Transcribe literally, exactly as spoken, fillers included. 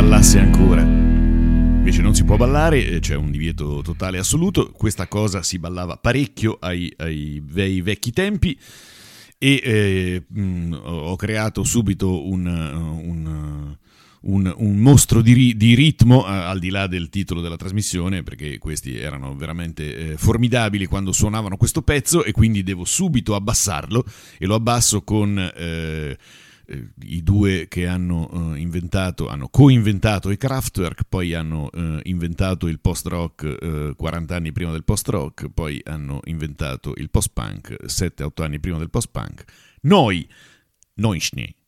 ballasse ancora. Invece non si può ballare, c'è un divieto totale assoluto. Questa cosa si ballava parecchio ai, ai bei vecchi tempi e eh, mh, ho creato subito un, un, un, un mostro di, di ritmo, eh, al di là del titolo della trasmissione, perché questi erano veramente eh, formidabili quando suonavano questo pezzo, e quindi devo subito abbassarlo, e lo abbasso con... Eh, i due che hanno uh, inventato, hanno co-inventato i Kraftwerk, poi hanno uh, inventato il post-rock uh, quaranta anni prima del post-rock, poi hanno inventato il post-punk sette otto anni prima del post-punk. Noi, noi schnee.